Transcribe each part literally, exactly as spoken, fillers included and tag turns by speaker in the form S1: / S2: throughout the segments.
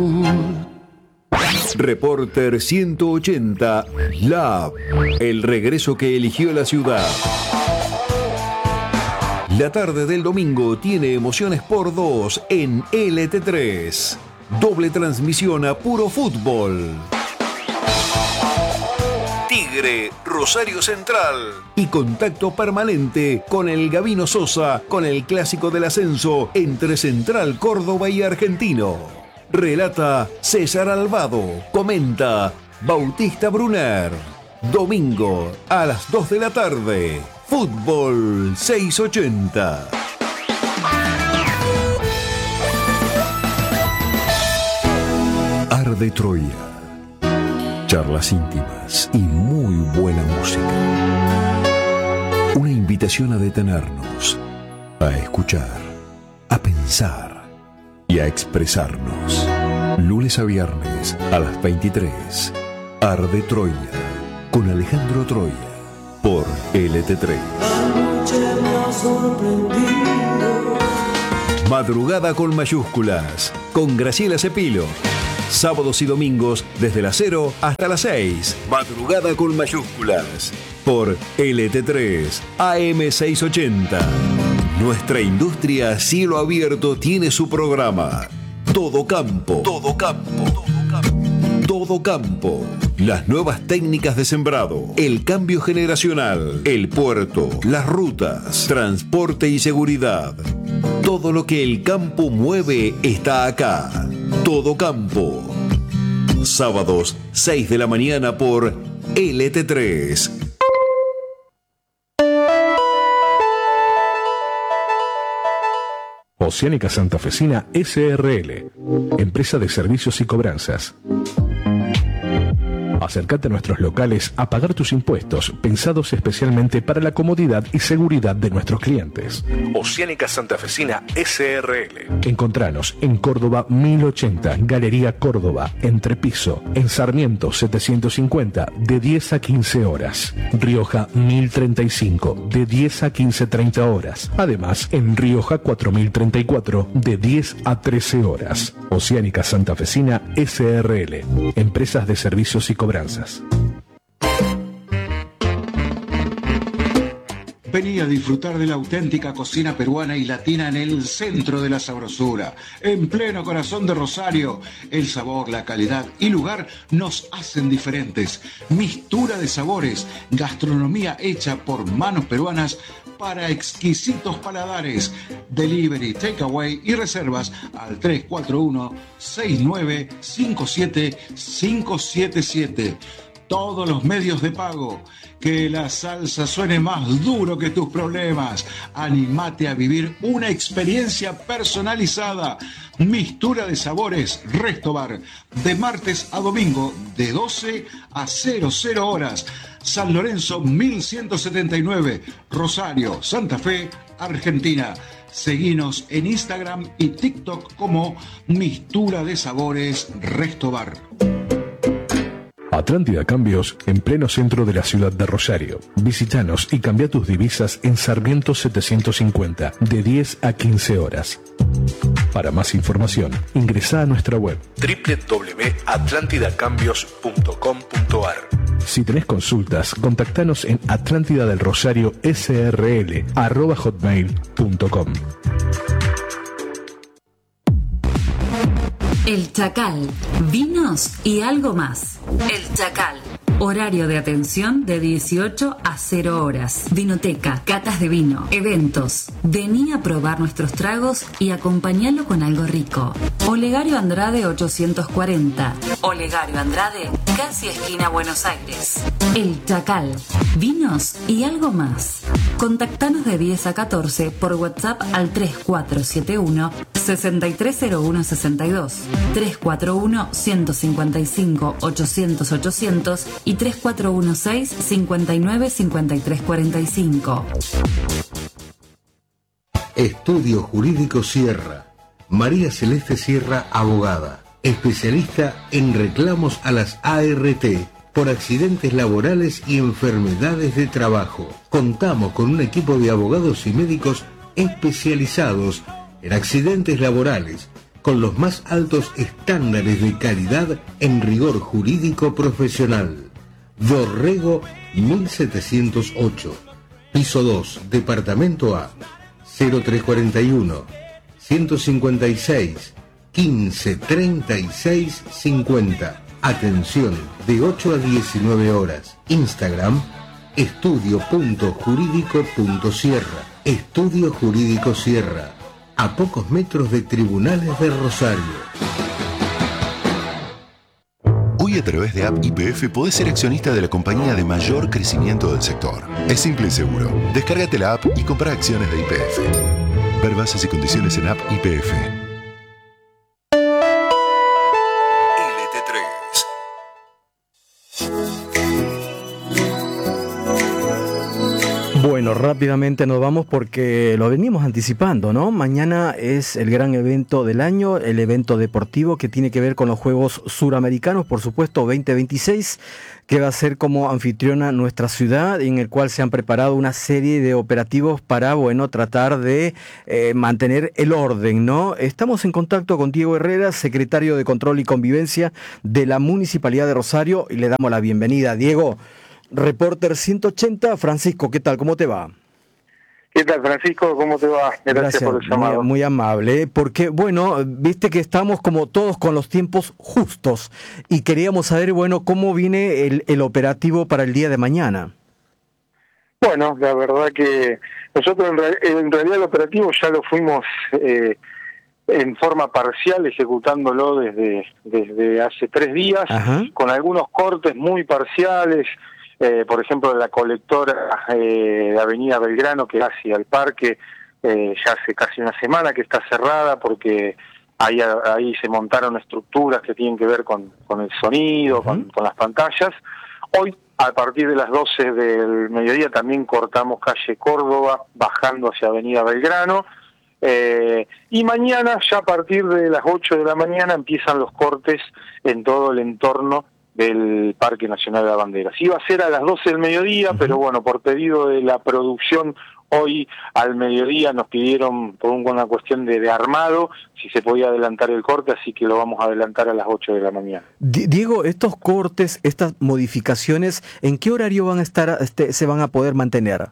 S1: Reporter ciento ochenta Lab, el regreso que eligió la ciudad. La tarde del domingo tiene emociones por dos en L T tres. Doble transmisión a puro fútbol. Tigre, Rosario Central. Y contacto permanente con el Gabino Sosa con el clásico del ascenso entre Central Córdoba y Argentino. Relata César Alvado. Comenta Bautista Brunner. Domingo a las dos de la tarde. Fútbol seiscientos ochenta. Arde Troya. Charlas íntimas y muy buena música. Una invitación a detenernos, a escuchar, a pensar y a expresarnos. Lunes a viernes a las veintitrés. Arde Troya con Alejandro Troya por L T tres. Madrugada con mayúsculas con Graciela Cepilo. Sábados y domingos desde las cero hasta las seis. Madrugada con mayúsculas por L T tres A M seiscientos ochenta. Nuestra industria a cielo abierto tiene su programa. Todo campo. Todo campo. Todo campo. Todo campo. Las nuevas técnicas de sembrado, el cambio generacional, el puerto, las rutas, transporte y seguridad. Todo lo que el campo mueve está acá. Todo campo. Sábados, seis de la mañana por L T tres.
S2: Oceánica Santafesina S R L, empresa de servicios y cobranzas. Acércate a nuestros locales a pagar tus impuestos, pensados especialmente para la comodidad y seguridad de nuestros clientes. Oceánica Santafesina S R L. Encontranos en Córdoba mil ochenta, Galería Córdoba, Entrepiso, en Sarmiento setecientos cincuenta, de diez a quince horas. Rioja mil treinta y cinco, de diez a quince treinta horas. Además, en Rioja cuatro mil treinta y cuatro, de diez a trece horas. Oceánica Santafesina S R L. Empresas de servicios y cobranzas.
S3: Vení a disfrutar de la auténtica cocina peruana y latina en el centro de la sabrosura, en pleno corazón de Rosario. El sabor, la calidad y lugar nos hacen diferentes. Mistura de sabores, gastronomía hecha por manos peruanas para exquisitos paladares. Delivery, takeaway y reservas al tres cuatro uno, seis nueve cinco siete, cinco siete siete. Todos los medios de pago. Que la salsa suene más duro que tus problemas. Anímate a vivir una experiencia personalizada. Mistura de sabores Restobar. De martes a domingo, de doce a cero cero horas. San Lorenzo mil ciento setenta y nueve. Rosario, Santa Fe, Argentina. Seguinos en Instagram y TikTok como Mistura de Sabores Restobar.
S2: Atlántida Cambios, en pleno centro de la ciudad de Rosario. Visítanos y cambia tus divisas en Sarmiento setecientos cincuenta, de diez a quince horas. Para más información, ingresa a nuestra web doble u doble u doble u punto atlántida cambios punto com punto a r. Si tenés consultas, contactanos en atlántida del rosario S R L arroba hotmail punto com.
S4: El Chacal, vinos y algo más. El Chacal, horario de atención de dieciocho a cero horas. Vinoteca, catas de vino, eventos. Vení a probar nuestros tragos y acompañalo con algo rico. Olegario Andrade ochocientos cuarenta. Olegario Andrade, casi esquina Buenos Aires. El Chacal, vinos y algo más. Contactanos de diez a catorce por WhatsApp al tres cuatro siete uno, seis tres cero uno seis dos, tres cuatro uno, uno cinco cinco, ochocientos, ochocientos y tres cuatro uno seis, cinco nueve, cinco tres cuatro cinco.
S5: Estudio Jurídico Sierra. María Celeste Sierra, abogada, especialista en reclamos a las A R T por accidentes laborales y enfermedades de trabajo. Contamos con un equipo de abogados y médicos especializados en accidentes laborales, con los más altos estándares de calidad en rigor jurídico profesional. Dorrego mil setecientos ocho, piso dos, departamento A, cero tres cuarenta y uno, ciento cincuenta y seis, quince treinta y seis cincuenta. Atención de ocho a diecinueve horas. Instagram estudio punto jurídico punto sierra. Estudio Jurídico Sierra, a pocos metros de Tribunales de Rosario.
S6: Hoy a través de App Y P F podés ser accionista de la compañía de mayor crecimiento del sector. Es simple y seguro. Descárgate la app y compra acciones de Y P F. Ver bases y condiciones en App Y P F.
S1: L T tres.
S7: Bueno, rápidamente nos vamos porque lo venimos anticipando, ¿no? Mañana es el gran evento del año, el evento deportivo que tiene que ver con los Juegos Suramericanos, por supuesto, veinte veintiséis, que va a ser como anfitriona nuestra ciudad, en el cual se han preparado una serie de operativos para, bueno, tratar de eh, mantener el orden, ¿no? Estamos en contacto con Diego Herrera, secretario de Control y Convivencia de la Municipalidad de Rosario, y le damos la bienvenida. Diego, Reporter ciento ochenta, Francisco, ¿qué tal? ¿Cómo te va?
S8: ¿Qué tal, Francisco? ¿Cómo te va? Gracias, Gracias por el llamado.
S7: Muy, muy amable, porque, bueno, viste que estamos como todos con los tiempos justos y queríamos saber, bueno, cómo viene el, el operativo para el día de mañana.
S8: Bueno, la verdad que nosotros en, re- en realidad el operativo ya lo fuimos eh, en forma parcial ejecutándolo desde, desde hace tres días, Ajá. con algunos cortes muy parciales. Eh, por ejemplo, la colectora eh, de Avenida Belgrano, que hacia el parque, eh, ya hace casi una semana que está cerrada porque ahí, ahí se montaron estructuras que tienen que ver con, con el sonido, uh-huh. con, con las pantallas. Hoy, a partir de las doce del mediodía, también cortamos calle Córdoba, bajando hacia Avenida Belgrano. Eh, y mañana, ya a partir de las ocho de la mañana, empiezan los cortes en todo el entorno del Parque Nacional de la Bandera. Sí, iba a ser a las doce del mediodía, uh-huh. pero bueno, por pedido de la producción, hoy al mediodía nos pidieron, por una cuestión de, de armado, si se podía adelantar el corte, así que lo vamos a adelantar a las ocho de la mañana.
S7: Diego, estos cortes, estas modificaciones, ¿en qué horario van a estar, este, se van a poder mantener?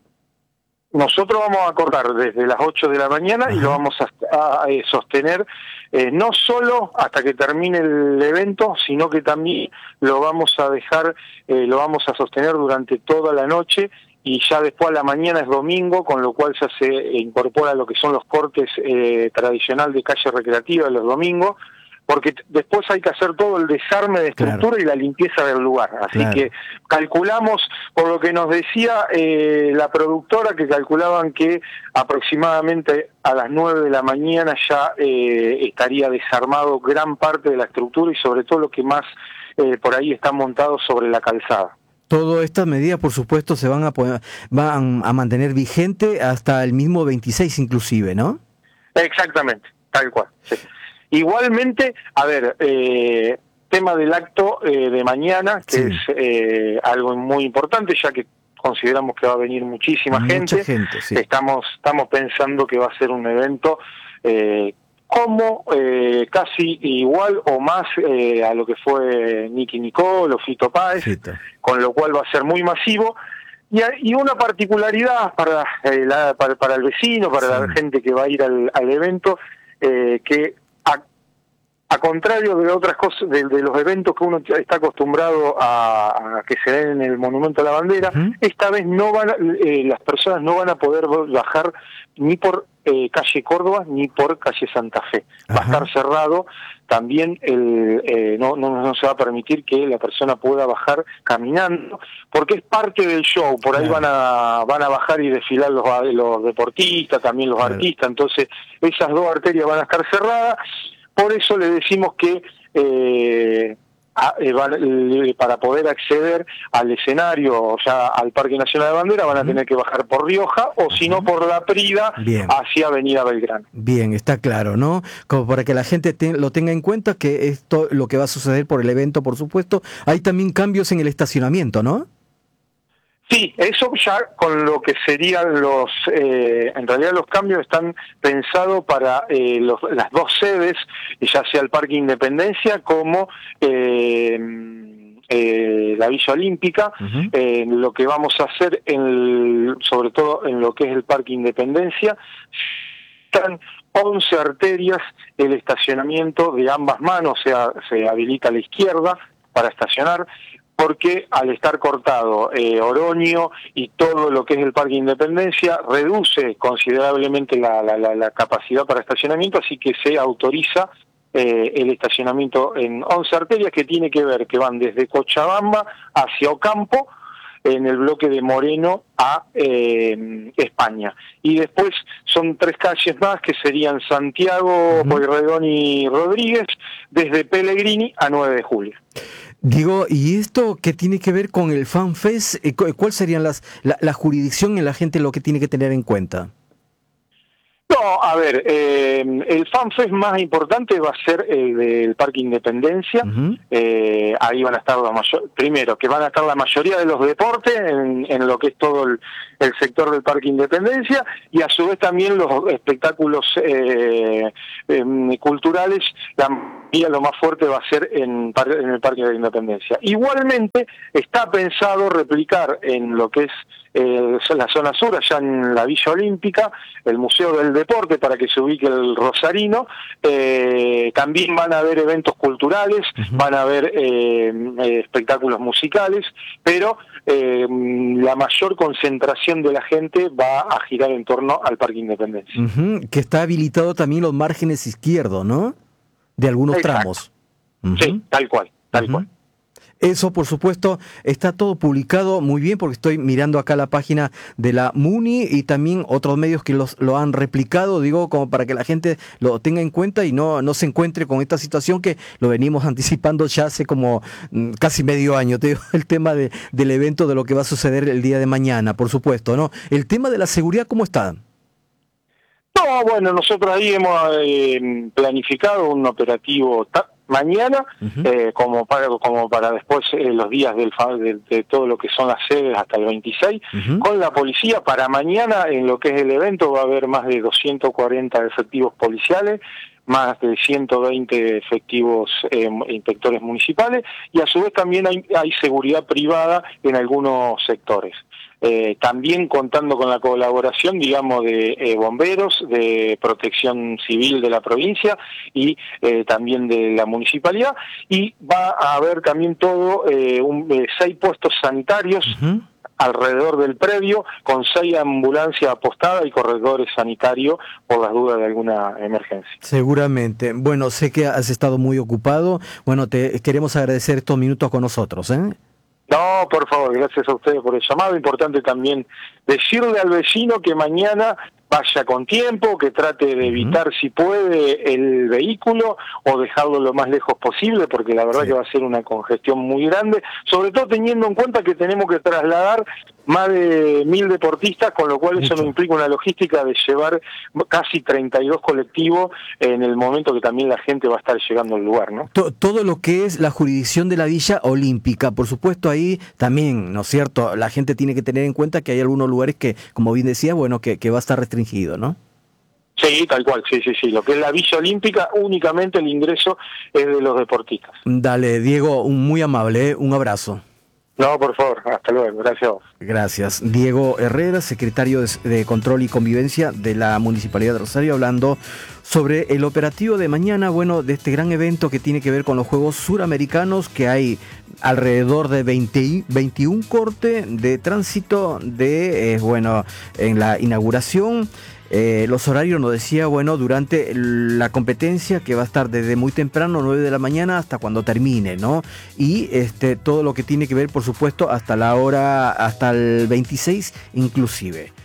S8: Nosotros vamos a cortar desde las ocho de la mañana, uh-huh. y lo vamos a, a, a sostener eh, no solo hasta que termine el evento, sino que también lo vamos a dejar, eh, lo vamos a sostener durante toda la noche, y ya después a la mañana es domingo, con lo cual ya se incorpora lo que son los cortes eh, tradicional de calle recreativa de los domingos, porque t- después hay que hacer todo el desarme de estructura, claro. y la limpieza del lugar. Así claro. que calculamos, por lo que nos decía eh, la productora, que calculaban que aproximadamente a las nueve de la mañana ya eh, estaría desarmado gran parte de la estructura, y sobre todo lo que más eh, por ahí está montado sobre la calzada.
S7: Todas estas medidas, por supuesto, se van a poner, van a mantener vigente hasta el mismo veintiséis inclusive, ¿no?
S8: Exactamente, tal cual, sí. Igualmente, a ver, eh, tema del acto eh, de mañana, que sí. es eh, algo muy importante, ya que consideramos que va a venir muchísima
S7: Mucha
S8: gente.
S7: gente sí.
S8: Estamos estamos pensando que va a ser un evento eh, como eh, casi igual o más eh, a lo que fue Nicky Nicole o Fito Páez, Fito. Con lo cual va a ser muy masivo. Y, y una particularidad para, eh, la, para, para el vecino, para sí. la gente que va a ir al, al evento, eh, que a contrario de otras cosas, de, de los eventos que uno está acostumbrado a, a que se den en el Monumento a la Bandera, uh-huh. esta vez no van a, eh, las personas no van a poder bajar ni por eh, calle Córdoba ni por calle Santa Fe. Uh-huh. Va a estar cerrado. También el, eh, no, no, no se va a permitir que la persona pueda bajar caminando, porque es parte del show. Por ahí uh-huh. van a van a bajar y desfilar los, los deportistas, también los uh-huh. artistas. Entonces esas dos arterias van a estar cerradas. Por eso le decimos que eh, a, eh, van, eh, para poder acceder al escenario, o sea, al Parque Nacional de la Bandera, van a uh-huh. tener que bajar por Rioja, o si no por La Prida, Bien. hacia Avenida Belgrano.
S7: Bien, está claro, ¿no? Como para que la gente te, lo tenga en cuenta, que esto lo que va a suceder por el evento, por supuesto. Hay también cambios en el estacionamiento, ¿no?
S8: Sí, eso ya con lo que serían los, eh, en realidad los cambios están pensados para eh, los, las dos sedes, ya sea el Parque Independencia como eh, eh, la Villa Olímpica. Uh-huh. Eh, lo que vamos a hacer, en el, sobre todo en lo que es el Parque Independencia, están once arterias, el estacionamiento de ambas manos, o sea, se habilita a la izquierda para estacionar, porque al estar cortado eh, Oroño y todo lo que es el Parque Independencia, reduce considerablemente la, la, la, la capacidad para estacionamiento, así que se autoriza eh, el estacionamiento en once arterias que tiene que ver, que van desde Cochabamba hacia Ocampo, en el bloque de Moreno a eh, España. Y después son tres calles más que serían Santiago, uh-huh. Pueyrredón y Rodríguez, desde Pellegrini a nueve de julio.
S7: Digo, ¿y esto qué tiene que ver con el FanFest? ¿Cuál sería las, la, la jurisdicción en la gente lo que tiene que tener en cuenta?
S8: No, a ver, eh, el FanFest más importante va a ser el del Parque Independencia. Uh-huh. eh, ahí van a estar la mayor, primero, que van a estar la mayoría de los deportes en, en lo que es todo el, el sector del Parque Independencia, y a su vez también los espectáculos eh, eh, culturales. La mayoría, lo más fuerte va a ser en, en el Parque de Independencia. Igualmente está pensado replicar en lo que es Eh, la zona sur, allá en la Villa Olímpica, el Museo del Deporte, para que se ubique el Rosarino. Eh, también van a haber eventos culturales, uh-huh. van a haber eh, eh, espectáculos musicales, pero eh, la mayor concentración de la gente va a girar en torno al Parque Independencia.
S7: Uh-huh. Que está habilitado también los márgenes izquierdos, ¿no? De algunos Exacto. tramos.
S8: Uh-huh. Sí, tal cual, tal uh-huh. cual.
S7: Eso, por supuesto, está todo publicado muy bien, porque estoy mirando acá la página de la MUNI y también otros medios que los, lo han replicado, digo, como para que la gente lo tenga en cuenta y no, no se encuentre con esta situación que lo venimos anticipando ya hace como mm, casi medio año. Te digo, el tema de, del evento, de lo que va a suceder el día de mañana, por supuesto, ¿no? El tema de la seguridad, ¿cómo está?
S8: No, bueno, nosotros ahí hemos eh, planificado un operativo ta- mañana, uh-huh. eh, como para como para después eh, los días del de, de todo lo que son las sedes hasta el veintiséis, uh-huh. con la policía. Para mañana, en lo que es el evento, va a haber más de doscientos cuarenta efectivos policiales, más de ciento veinte efectivos eh, inspectores municipales, y a su vez también hay, hay seguridad privada en algunos sectores. Eh, también contando con la colaboración, digamos, de eh, bomberos, de protección civil de la provincia y eh, también de la municipalidad, y va a haber también todo, eh, un, eh, seis puestos sanitarios uh-huh. alrededor del predio, con seis ambulancias apostadas y corredores sanitarios por las dudas de alguna emergencia.
S7: Seguramente. Bueno, sé que has estado muy ocupado. Bueno, te queremos agradecer estos minutos con nosotros, ¿eh?
S8: No, por favor, gracias a ustedes por el llamado. Importante también decirle al vecino que mañana vaya con tiempo, que trate de evitar, uh-huh. si puede, el vehículo o dejarlo lo más lejos posible, porque la verdad sí. que va a ser una congestión muy grande, sobre todo teniendo en cuenta que tenemos que trasladar más de mil deportistas, con lo cual eso nos implica una logística de llevar casi treinta y dos colectivos en el momento que también la gente va a estar llegando al lugar, ¿no?
S7: Todo lo que es la jurisdicción de la Villa Olímpica, por supuesto, ahí también, ¿no es cierto? La gente tiene que tener en cuenta que hay algunos lugares que, como bien decía, bueno, que, que va a estar restringido, ¿no?
S8: Sí, tal cual, sí, sí, sí. Lo que es la Villa Olímpica, únicamente el ingreso es de los deportistas.
S7: Dale, Diego, un muy amable, ¿eh? Un abrazo.
S8: No, por favor, hasta luego, gracias a vos.
S7: Gracias. Diego Herrera, secretario de, de Control y Convivencia de la Municipalidad de Rosario, hablando sobre el operativo de mañana, bueno, de este gran evento que tiene que ver con los Juegos Suramericanos, que hay alrededor de veinte, veintiún cortes de tránsito de, eh, bueno, en la inauguración. Eh, los horarios nos decía, bueno, durante la competencia, que va a estar desde muy temprano, nueve de la mañana, hasta cuando termine, ¿no? Y este todo lo que tiene que ver, por supuesto, hasta la hora, hasta el veintiséis inclusive.